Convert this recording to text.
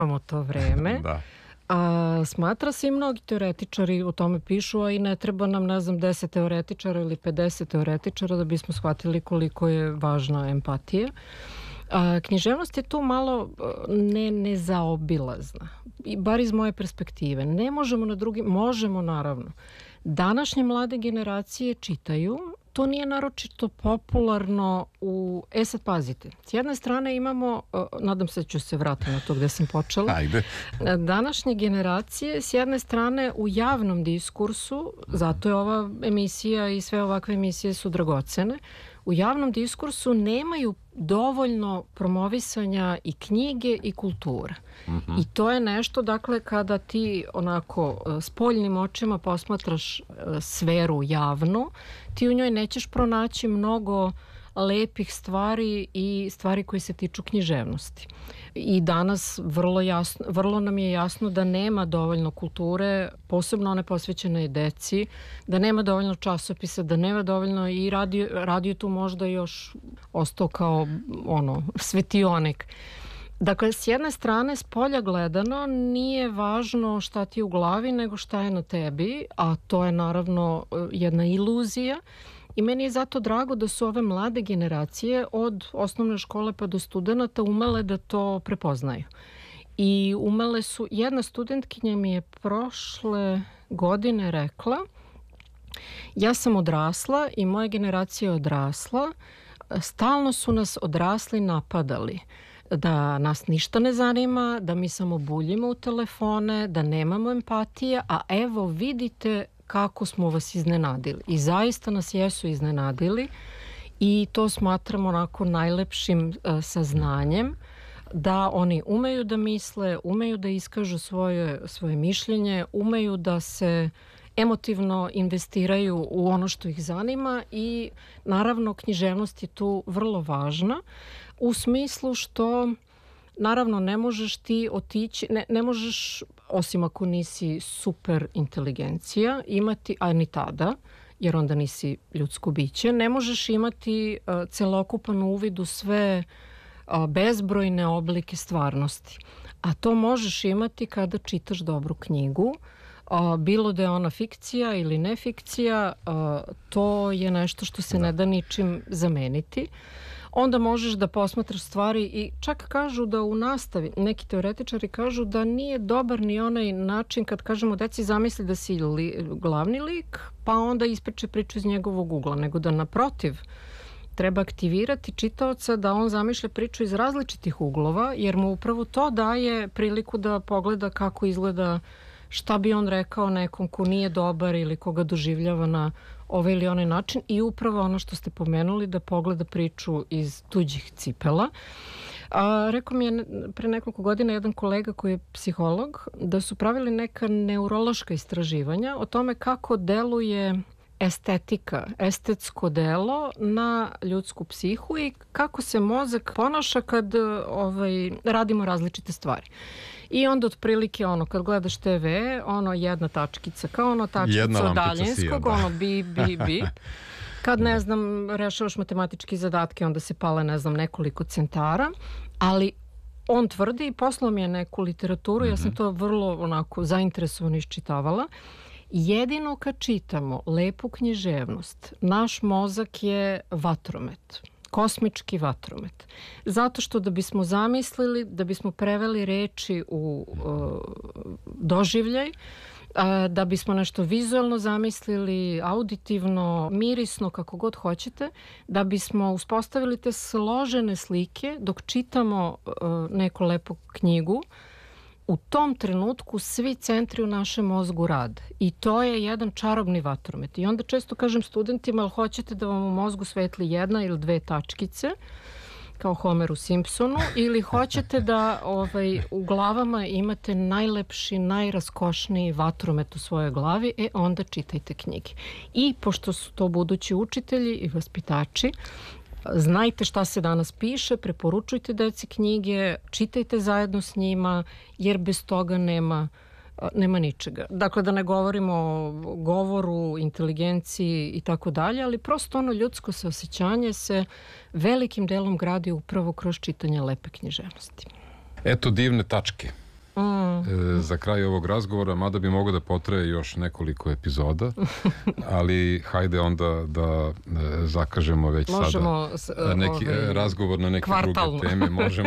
imamo to vreme. Da. Smatra se i mnogi teoretičari o tome pišu, a i ne treba nam, 10 teoretičara ili 50 teoretičara da bismo shvatili koliko je važna empatija. Književnost je tu malo nezaobilazna, bar iz moje perspektive. Ne možemo na drugi, možemo naravno. Današnje mlade generacije čitaju, to nije naročito popularno sad pazite, s jedne strane imamo, nadam se da ću se vratiti na to gde sam počela. Ajde. Današnje generacije s jedne strane u javnom diskursu, zato je ova emisija i sve ovakve emisije su dragocene, u javnom diskursu nemaju dovoljno promovisanja i knjige i kulture. I to je nešto, dakle, kada ti onako spoljnim očima posmatraš sferu javnu, ti u njoj nećeš pronaći mnogo lepih stvari i stvari koje se tiču književnosti. I danas vrlo nam je jasno da nema dovoljno kulture, posebno one posvećene deci, da nema dovoljno časopisa, da nema dovoljno i radio tu možda još ostao kao svetionik. Dakle, s jedne strane, s polja gledano, nije važno šta ti je u glavi, nego šta je na tebi, a to je naravno jedna iluzija. I meni je zato drago da su ove mlade generacije od osnovne škole pa do studenata umele da to prepoznaju. I umele su, jedna studentkinja mi je prošle godine rekla, ja sam odrasla i moja generacija je odrasla, stalno su nas odrasli napadali. Da nas ništa ne zanima, da mi samo buljimo u telefone, da nemamo empatije, a evo vidite kako smo vas iznenadili. I zaista nas jesu iznenadili i to smatram onako najlepšim saznanjem da oni umeju da misle, umeju da iskažu svoje mišljenje, umeju da se emotivno investiraju u ono što ih zanima i naravno književnost je tu vrlo važna u smislu što naravno ne možeš ti otići, ne možeš, osim ako nisi super inteligencija, imati, a ni tada, jer onda nisi ljudsko biće, ne možeš imati celokupan uvid u sve bezbrojne oblike stvarnosti. A to možeš imati kada čitaš dobru knjigu, bilo da je ona fikcija ili ne fikcija, to je nešto što se ne da ničim zameniti. Onda možeš da posmatraš stvari i čak kažu da u nastavi, neki teoretičari kažu da nije dobar ni onaj način kad kažemo deci zamisli da si glavni lik, pa onda ispriča priču iz njegovog ugla, nego da naprotiv treba aktivirati čitaoca da on zamišlja priču iz različitih uglova, jer mu upravo to daje priliku da pogleda kako izgleda, šta bi on rekao nekom ko nije dobar ili koga doživljava na ovaj ili onaj način i upravo ono što ste pomenuli da pogleda priču iz tuđih cipela. Rekao mi je pre nekoliko godina jedan kolega koji je psiholog da su pravili neka neurološka istraživanja o tome kako deluje estetika, estetsko delo na ljudsku psihu i kako se mozak ponaša kad radimo različite stvari. I onda otprilike kad gledaš TV, jedna tačkica, kao tačkica od daljinskog, bip. Kad, rešavaš matematički zadatke, onda se pale, nekoliko centara, ali on tvrdi, i poslao mi je neku literaturu, ja sam to vrlo zainteresovano iščitavala, jedino kad čitamo lepu književnost, naš mozak je vatromet. Kosmički vatromet. Zato što da bismo zamislili, da bismo preveli reči u doživljaj, da bismo nešto vizualno zamislili, auditivno, mirisno, kako god hoćete, da bismo uspostavili te složene slike dok čitamo neku lepu knjigu, u tom trenutku svi centri u našem mozgu rade. I to je jedan čarobni vatromet. I onda često kažem studentima, ali hoćete da vam u mozgu svetli jedna ili dve tačkice, kao Homer u Simpsonu, ili hoćete da u glavama imate najlepši, najraskošniji vatromet u svojoj glavi, onda čitajte knjige. I pošto su to budući učitelji i vaspitači, znajte šta se danas piše, preporučujte deci knjige, čitajte zajedno s njima, jer bez toga nema ničega. Dakle, da ne govorimo o govoru, inteligenciji i tako dalje, ali prosto ljudsko saosećanje se velikim delom gradi upravo kroz čitanje lepe književnosti. Eto divne tačke. za kraj ovog razgovora, mada bi mogao da potraje još nekoliko epizoda, ali hajde onda da zakažemo već možemo sada neki razgovor na neke druge teme. Možemo